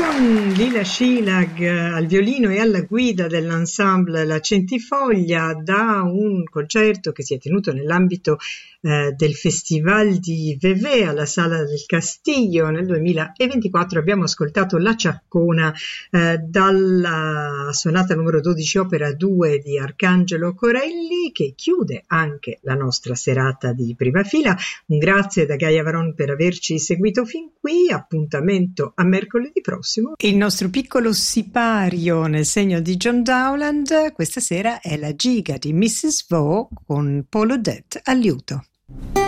Con Lila Scilag al violino e alla guida dell'ensemble La Centifoglia, da un concerto che si è tenuto nell'ambito del Festival di Vevey alla Sala del Castiglio nel 2024, abbiamo ascoltato La Ciaccona dalla sonata numero 12 opera 2 di Arcangelo Corelli, che chiude anche la nostra serata di prima fila. Un grazie da Gaia Varon per averci seguito fin qui, appuntamento a mercoledì prossimo. Il nostro piccolo sipario nel segno di John Dowland questa sera è la giga di Mrs. Vaux con Paul Odette al liuto.